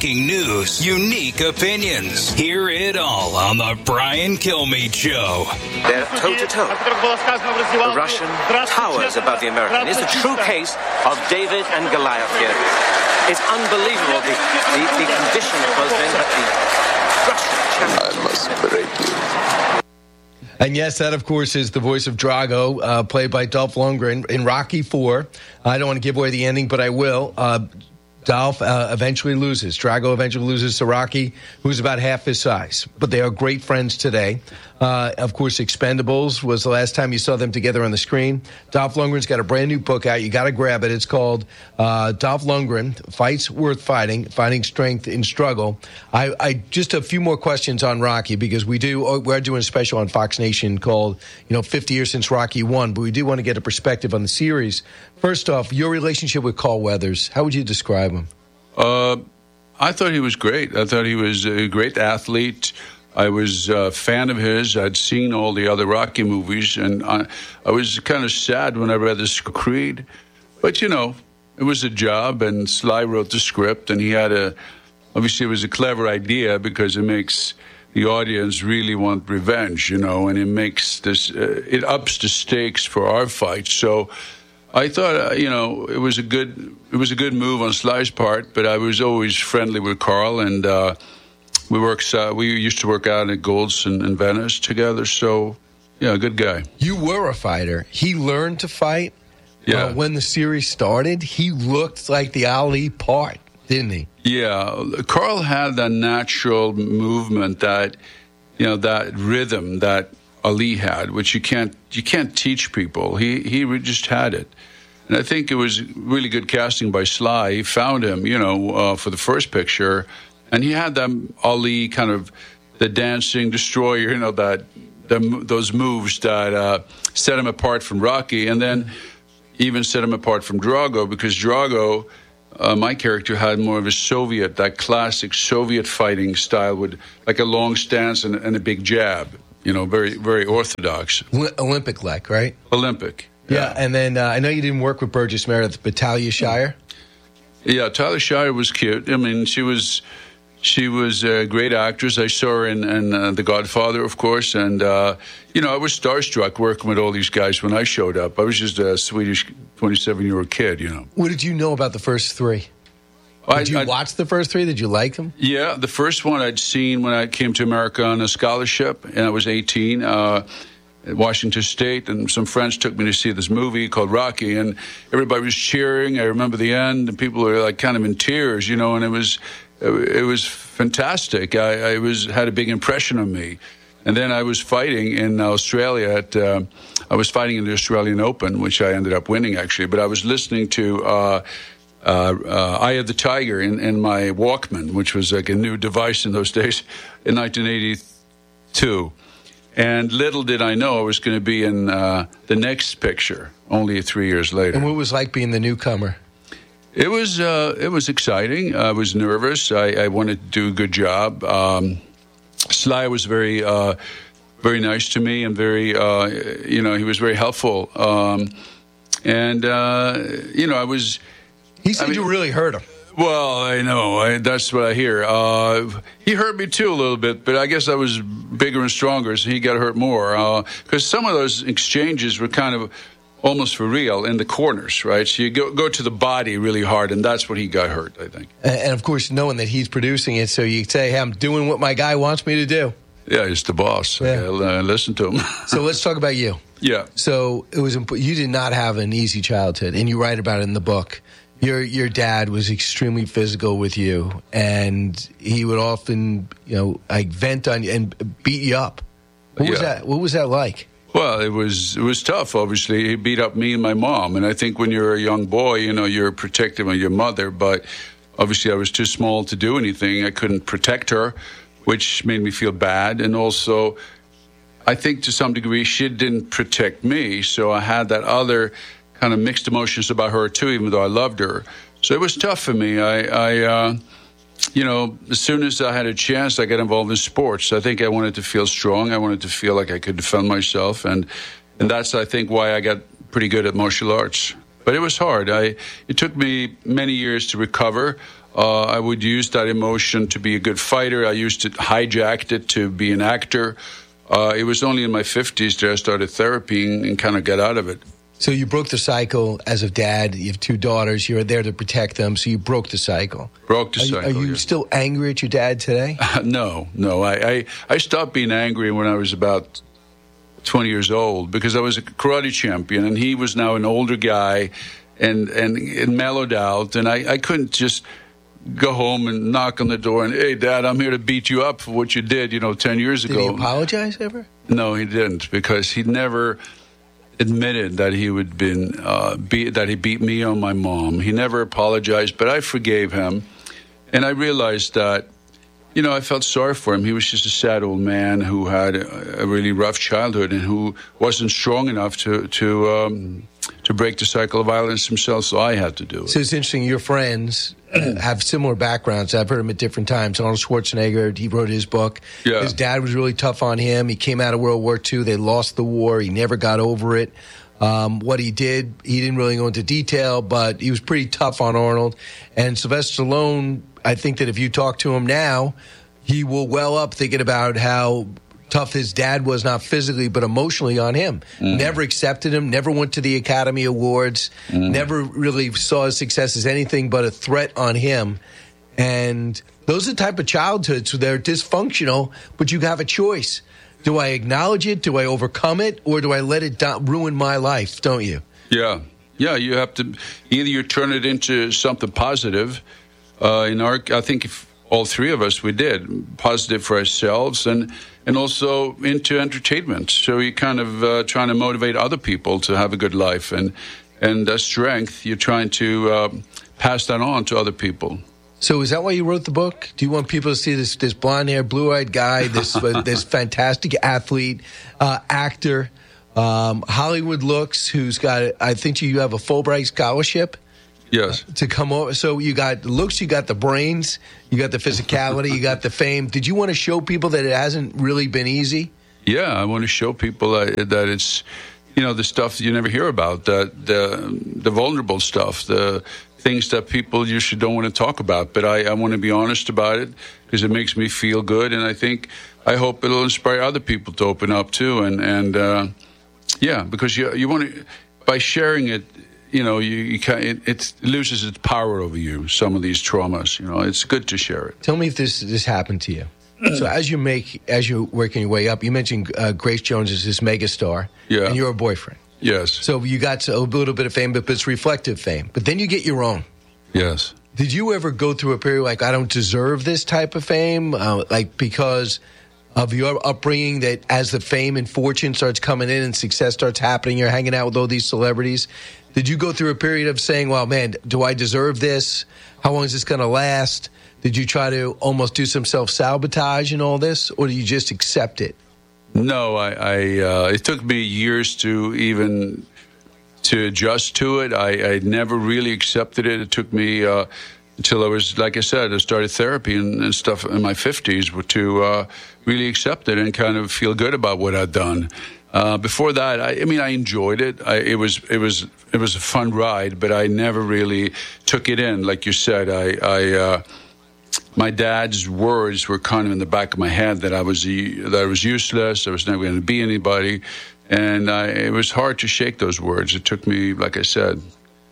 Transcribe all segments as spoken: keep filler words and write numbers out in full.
breaking news, unique opinions. Hear it all on the Brian Kilmeade Show. They're toe-to-toe. The Russian towers above the American. It's a true case of David and Goliath here. It's unbelievable, the, the, the condition of both men, but the Russian champion. I must break you. And yes, that, of course, is the voice of Drago, uh, played by Dolph Lundgren in Rocky four. I don't want to give away the ending, but I will. Uh, Dolph uh, eventually loses. Drago eventually loses to Rocky, who's about half his size. But they are great friends today. Uh, of course, Expendables was the last time you saw them together on the screen. Dolph Lundgren's got a brand new book out. You got to grab it. It's called uh, Dolph Lundgren, Fights Worth Fighting, Finding Strength in Struggle. I, I just a few more questions on Rocky, because we do, we're doing a special on Fox Nation called, you know, fifty years since Rocky one, but we do want to get a perspective on the series. First off, your relationship with Carl Weathers, how would you describe him? Uh, I thought he was great. I thought he was a great athlete. I was a fan of his. I'd seen all the other Rocky movies, and I, I was kind of sad when I read this Creed. But, you know, it was a job, and Sly wrote the script, and he had a, obviously it was a clever idea because it makes the audience really want revenge, you know, and it makes this, uh, it ups the stakes for our fight. So I thought, uh, you know, it was a good, it was a good move on Sly's part, but I was always friendly with Carl, and uh, we worked, uh, we used to work out at Gold's in, in Venice together. So, yeah, good guy. You were a fighter. He learned to fight. Yeah. Uh, when the series started, he looked like the Ali part, didn't he? Yeah, Carl had that natural movement, that, you know, that rhythm that Ali had, which you can't you can't teach people. He he just had it, and I think it was really good casting by Sly. He found him, you know, uh, for the first picture, and he had that Ali kind of the dancing destroyer, you know, that the, those moves that uh, set him apart from Rocky, and then even set him apart from Drago, because Drago, uh, my character, had more of a Soviet, that classic Soviet fighting style with like a long stance and, and a big jab. You know, very, very orthodox. Olympic-like, right? Olympic. Yeah, yeah. And then uh, I know you didn't work with Burgess Meredith, but Talia Shire? Yeah, Talia Shire was cute. I mean, she was she was a great actress. I saw her in, in uh, The Godfather, of course. And, uh, you know, I was starstruck working with all these guys when I showed up. I was just a Swedish twenty-seven-year-old kid, you know. What did you know about the first three? Did you I, watch the first three? Did you like them? Yeah, the first one I'd seen when I came to America on a scholarship, and I was eighteen, uh, at Washington State, and some friends took me to see this movie called Rocky, and everybody was cheering. I remember the end, and people were like kind of in tears, you know, and it was it was fantastic. I, I was had a big impression on me. And then I was fighting in Australia at, uh, I was fighting in the Australian Open, which I ended up winning, actually, but I was listening to uh Uh, uh, Eye of the Tiger in, in my Walkman, which was like a new device in those days, in nineteen eighty-two. And little did I know I was going to be in uh, the next picture, only three years later. And what was it like being the newcomer? It was uh, it was exciting. I was nervous. I, I wanted to do a good job. Um, Sly was very uh, very nice to me, and very uh, you know he was very helpful. Um, and uh, you know I was. He said I mean, you really hurt him. Well, I know. I, that's what I hear. Uh, he hurt me, too, a little bit, but I guess I was bigger and stronger, so he got hurt more. Because uh, some of those exchanges were kind of almost for real in the corners, right? So you go, go to the body really hard, and that's what he got hurt, I think. And, and, of course, knowing that he's producing it, so you say, hey, I'm doing what my guy wants me to do. Yeah, he's the boss. Yeah. I'll uh, listen to him. So let's talk about you. Yeah. So it was imp- you did not have an easy childhood, and you write about it in the book. Your your dad was extremely physical with you, and he would often, you know, like vent on you and beat you up. What was yeah. that? What was that like? Well, it was it was tough. Obviously, he beat up me and my mom, and I think when you're a young boy, you know, you're protective of your mother. But obviously, I was too small to do anything. I couldn't protect her, which made me feel bad, and also, I think to some degree, she didn't protect me. So I had that other kind of mixed emotions about her too, even though I loved her. So it was tough for me. I, I uh, you know, as soon as I had a chance, I got involved in sports. I think I wanted to feel strong. I wanted to feel like I could defend myself, and and that's, I think, why I got pretty good at martial arts. But it was hard. I it took me many years to recover. Uh, I would use that emotion to be a good fighter. I used to hijack it to be an actor. Uh, it was only in my fifties that I started therapy and, and kind of got out of it. So you broke the cycle as a dad. You have two daughters. You're there to protect them. So you broke the cycle. Broke the are cycle. You, are you yeah. still angry at your dad today? Uh, no, no. I, I, I stopped being angry when I was about twenty years old because I was a karate champion and he was now an older guy and, and, and mellowed out. And I, I couldn't just go home and knock on the door and, hey, Dad, I'm here to beat you up for what you did, you know, ten years did ago. Did he apologize ever? No, he didn't because he never admitted that he would been uh, beat, that he beat me on my mom. He never apologized, but I forgave him. And I realized that, you know, I felt sorry for him. He was just a sad old man who had a, a really rough childhood and who wasn't strong enough to to um, to break the cycle of violence himself, so I had to do it. So it's interesting, your friends have similar backgrounds. I've heard them at different times. Arnold Schwarzenegger, he wrote his book. Yeah. His dad was really tough on him. He came out of World War Two. They lost the war. He never got over it. Um, what he did, he didn't really go into detail, but he was pretty tough on Arnold. And Sylvester Stallone, I think that if you talk to him now, he will well up thinking about how tough his dad was, not physically, but emotionally on him. Mm. Never accepted him, never went to the Academy Awards, mm. never really saw his success as anything but a threat on him. And those are the type of childhoods that are dysfunctional, but you have a choice. Do I acknowledge it? Do I overcome it? Or do I let it do- ruin my life, don't you? Yeah. Yeah, you have to, either you turn it into something positive. Uh, in our, I think if all three of us, we did. Positive for ourselves and and also into entertainment. So you're kind of uh, trying to motivate other people to have a good life. And and uh, strength, you're trying to uh, pass that on to other people. So is that why you wrote the book? Do you want people to see this this blonde-haired, blue-eyed guy, this uh, this fantastic athlete, uh, actor, um, Hollywood looks, who's got, I think you have a Fulbright scholarship? Yes. To come over. So you got looks, you got the brains, you got the physicality, you got the fame. Did you want to show people that it hasn't really been easy? Yeah, I want to show people that, that it's, you know, the stuff you never hear about, that the the vulnerable stuff, the things that people usually don't want to talk about. But I, I want to be honest about it because it makes me feel good, and I think I hope it'll inspire other people to open up too. And and uh, yeah, because you you want to, by sharing it, you know, you, you can, it, it loses its power over you, some of these traumas. You know, it's good to share it. Tell me if this this happened to you. So as you make, as you're working your way up, you mentioned uh, Grace Jones is this megastar, yeah. and you're a boyfriend. Yes. So you got a little bit of fame, but it's reflective fame. But then you get your own. Yes. Did you ever go through a period like, I don't deserve this type of fame, uh, like because of your upbringing, that as the fame and fortune starts coming in and success starts happening, you're hanging out with all these celebrities? Did you go through a period of saying, well, man, do I deserve this? How long is this going to last? Did you try to almost do some self-sabotage in all this, or do you just accept it? No, I, I uh, it took me years to even to adjust to it. I, I never really accepted it. It took me uh, until I was, like I said, I started therapy and, and stuff in my fifties to uh, really accept it and kind of feel good about what I'd done. Uh, before that, I, I mean, I enjoyed it. I, it was it was it was a fun ride, but I never really took it in. Like you said, I. I uh, My dad's words were kind of in the back of my head that I was that I was useless, I was never going to be anybody, and I, it was hard to shake those words. It took me, like I said,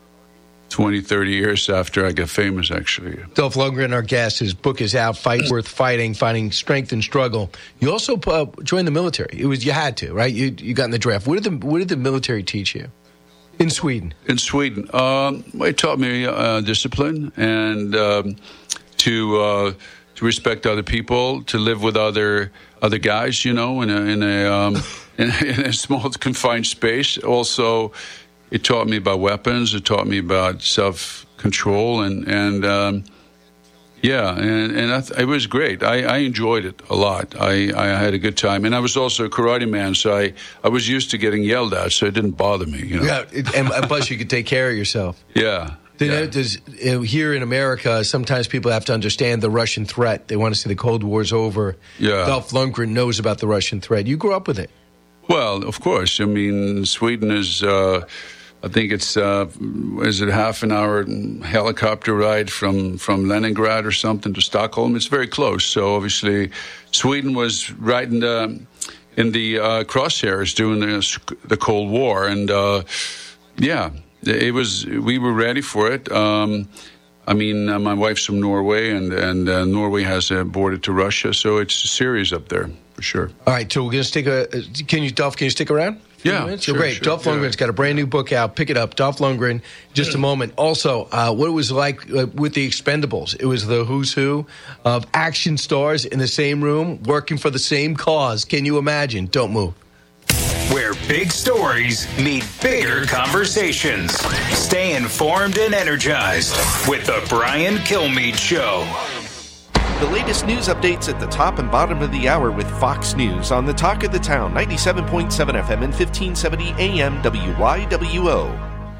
twenty, thirty years after I got famous, actually. Dolph Lundgren, our guest, his book is out, Fight Worth Fighting, Finding Strength and Struggle. You also uh, joined the military. It was you had to, right? You you got in the draft. What did the what did the military teach you in Sweden? In Sweden, um, it taught me uh, discipline and. Um, to uh, to respect other people, to live with other other guys, you know, in a in a, um, in, a in a small confined space. Also, it taught me about weapons. It taught me about self control, and and um, yeah, and and I th- it was great. I, I enjoyed it a lot. I, I had a good time, and I was also a karate man, so I, I was used to getting yelled at, so it didn't bother me. You know? Yeah, it, and plus you could take care of yourself. Yeah. Yeah. Does, uh, here in America, sometimes people have to understand the Russian threat. They want to see the Cold War's over. Yeah. Dolph Lundgren knows about the Russian threat. You grew up with it. Well, of course. I mean, Sweden is uh, I think it's, uh, is it half an hour helicopter ride from, from Leningrad or something to Stockholm? It's very close. So obviously Sweden was right in the, in the uh, crosshairs during the, the Cold War. And, uh, yeah, it was, we were ready for it. Um, I mean, uh, my wife's from Norway, and, and uh, Norway has a border to Russia, so it's serious up there, for sure. All right, so we're going to stick a, can you, Dolph, can you stick around? Yeah, sure, great. sure, Dolph yeah. Lundgren's got a brand new book out. Pick it up. Dolph Lundgren. Just a moment. Also, uh, what it was like uh, with the Expendables. It was the who's who of action stars in the same room, working for the same cause. Can you imagine? Don't move. Where big stories meet bigger conversations. Stay informed and energized with the Brian Kilmeade Show. The latest news updates at the top and bottom of the hour with Fox News on the Talk of the Town, ninety-seven point seven F M and fifteen seventy A M W Y W O.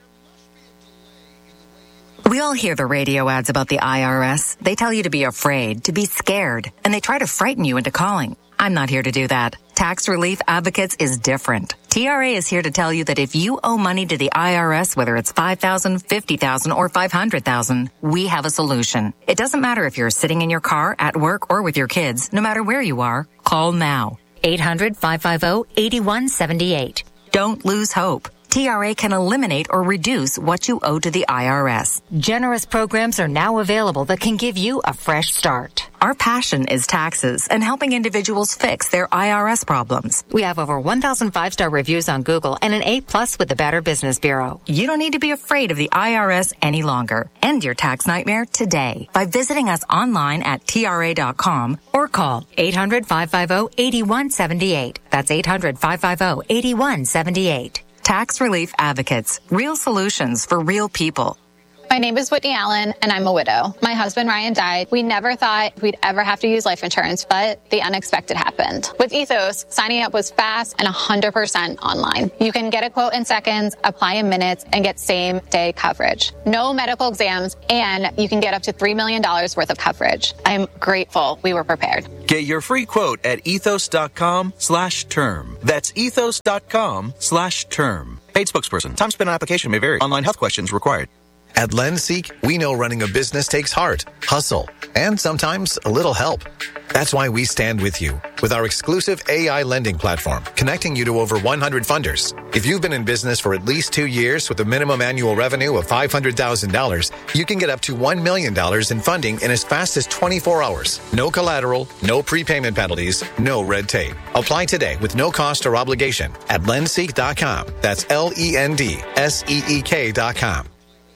We all hear the radio ads about the I R S. They tell you to be afraid, to be scared, and they try to frighten you into calling. I'm not here to do that. Tax Relief Advocates is different. T R A is here to tell you that if you owe money to the I R S, whether it's five thousand dollars, fifty thousand dollars, or five hundred thousand dollars, we have a solution. It doesn't matter if you're sitting in your car, at work, or with your kids. No matter where you are, call now. eight hundred, five five zero, eight one seven eight. Don't lose hope. T R A can eliminate or reduce what you owe to the I R S. Generous programs are now available that can give you a fresh start. Our passion is taxes and helping individuals fix their I R S problems. We have over one thousand five-star reviews on Google and an A plus with the Better Business Bureau. You don't need to be afraid of the I R S any longer. End your tax nightmare today by visiting us online at T R A dot com or call eight hundred, five five zero, eight one seven eight. That's eight hundred, five five zero, eight one seven eight. Tax Relief Advocates. Real solutions for real people. My name is Whitney Allen, and I'm a widow. My husband, Ryan, died. We never thought we'd ever have to use life insurance, but the unexpected happened. With Ethos, signing up was fast and one hundred percent online. You can get a quote in seconds, apply in minutes, and get same-day coverage. No medical exams, and you can get up to three million dollars worth of coverage. I'm grateful we were prepared. Get your free quote at ethos.com slash term. That's ethos.com slash term. Paid spokesperson. Time spent on application may vary. Online health questions required. At LendSeek, we know running a business takes heart, hustle, and sometimes a little help. That's why we stand with you with our exclusive A I lending platform, connecting you to over one hundred funders. If you've been in business for at least two years with a minimum annual revenue of five hundred thousand dollars, you can get up to one million dollars in funding in as fast as twenty-four hours. No collateral, no prepayment penalties, no red tape. Apply today with no cost or obligation at lendseek dot com. That's L E N D S E E K dot com.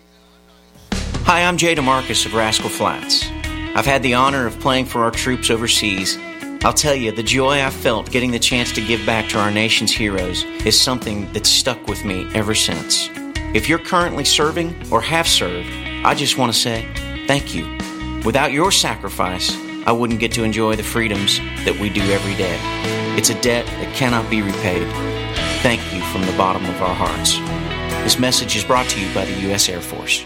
Hi, I'm Jay DeMarcus of Rascal Flats. I've had the honor of playing for our troops overseas. I'll tell you, the joy I felt getting the chance to give back to our nation's heroes is something that's stuck with me ever since. If you're currently serving or have served, I just want to say thank you. Without your sacrifice, I wouldn't get to enjoy the freedoms that we do every day. It's a debt that cannot be repaid. Thank you from the bottom of our hearts. This message is brought to you by the U S Air Force.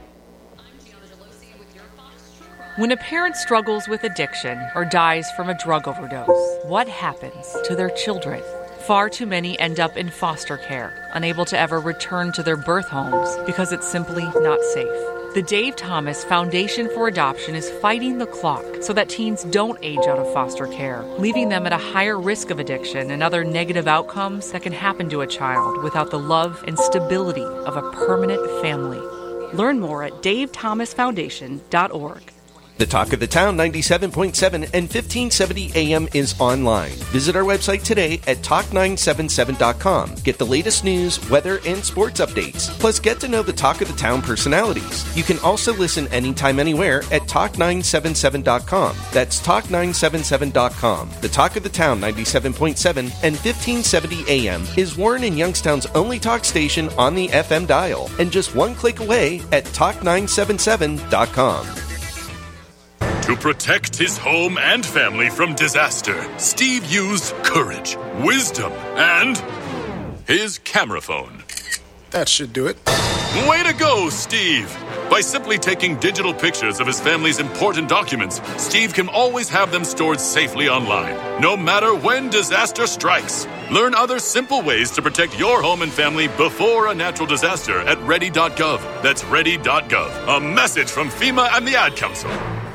When a parent struggles with addiction or dies from a drug overdose, what happens to their children? Far too many end up in foster care, unable to ever return to their birth homes because it's simply not safe. The Dave Thomas Foundation for Adoption is fighting the clock so that teens don't age out of foster care, leaving them at a higher risk of addiction and other negative outcomes that can happen to a child without the love and stability of a permanent family. Learn more at dave thomas foundation dot org. The Talk of the Town, ninety-seven point seven and fifteen seventy A M is online. Visit our website today at talk nine seven seven dot com. Get the latest news, weather, and sports updates. Plus, get to know the Talk of the Town personalities. You can also listen anytime, anywhere at talk nine seven seven dot com. That's talk nine seven seven dot com. The Talk of the Town, ninety-seven point seven and fifteen seventy A M is Warren and Youngstown's only talk station on the F M dial, and just one click away at talk nine seven seven dot com. To protect his home and family from disaster, Steve used courage, wisdom, and his camera phone. That should do it. Way to go, Steve! By simply taking digital pictures of his family's important documents, Steve can always have them stored safely online, no matter when disaster strikes. Learn other simple ways to protect your home and family before a natural disaster at ready dot gov. That's ready dot gov. A message from FEMA and the Ad Council.